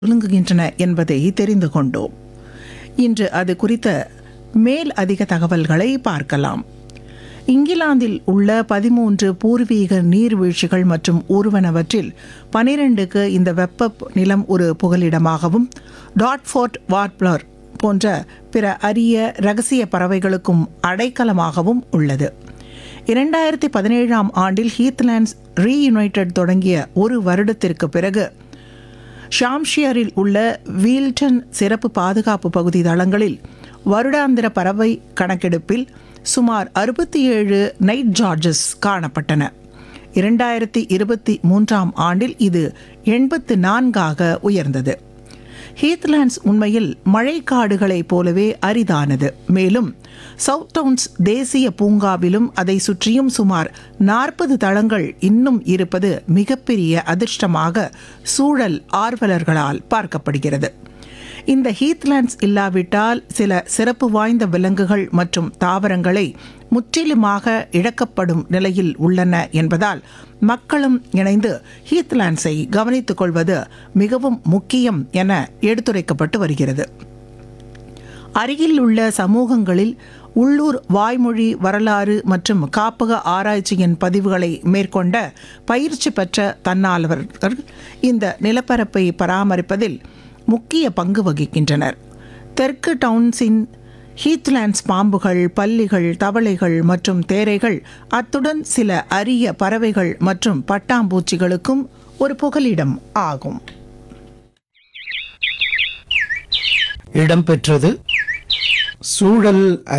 ஒழுங்குகின்றன என்பதை தெரிந்து கொண்டோம். இன்று அது குறித்த மேல் அதிக தகவல்களை பார்க்கலாம். இங்கிலாந்தில் உள்ள 13 பூர்வீக நீர்வீழ்ச்சிகள் மற்றும் ஊர்வனவற்றில் 12க்கு இந்த வெப்ப நிலம் ஒரு புகலிடமாகவும், டாட்ஃபோர்ட் வார்ப்ளர் போன்ற பிற அரிய இரகசிய பறவைகளுக்கும் அடைக்கலமாகவும் உள்ளது. 2017ஆம் ஆண்டில் ஹீத்லாண்ட்ஸ் ரீயுனைடெட் தொடங்கிய ஒரு வருடத்திற்கு பிறகு ஷாம்ஷியரில் உள்ள வீல்டன் சிறப்பு பாதுகாப்பு பகுதி தளங்களில் வருடாந்திர பறவை கணக்கெடுப்பில் சுமார் 67 நைட் ஜார்ஜஸ் காணப்பட்டன. 2023ஆம் ஆண்டில் இது 84ஆக உயர்ந்தது. ஹீத்லாண்ட்ஸ் உண்மையில் மழைக்காடுகளைப் போலவே அரிதானது. மேலும் சவுத்தவுன்ஸ் தேசிய பூங்காவிலும் அதை சுற்றியும் சுமார் 40 தளங்கள் இன்னும் இருப்பது மிகப்பெரிய அதிர்ஷ்டமாக சூழல் ஆர்வலர்களால் பார்க்கப்படுகிறது. இந்த ஹீத்லாண்ட்ஸ் இல்லாவிட்டால் சில சிறப்பு வாய்ந்த விலங்குகள் மற்றும் தாவரங்களை முற்றிலுமாக இழக்கப்படும் நிலையில் உள்ளன என்பதால் மக்களும் இணைந்து ஹீத்லாண்ட்ஸை கவனித்துக் கொள்வது மிகவும் முக்கியம் என எடுத்துரைக்கப்பட்டு வருகிறது. அருகில் உள்ள சமூகங்களில் உள்ளூர் வாய்மொழி வரலாறு மற்றும் காப்பக ஆராய்ச்சியின் பதிவுகளை மேற்கொண்ட பயிற்சி பெற்ற தன்னார்வலர்கள் இந்த நிலப்பரப்பை பராமரிப்பதில் முக்கிய பங்கு வகிக்கின்றனர். தெற்கு டவுன்ஸின் ஹீத்லாண்ட்ஸ் பாம்புகள், பல்லிகள், தவளைகள் மற்றும் தேரைகள், அத்துடன் சில அரிய பறவைகள் மற்றும் பட்டாம்பூச்சிகளுக்கும் ஒரு புகலிடம் ஆகும். இடம்பெற்றது சூழல்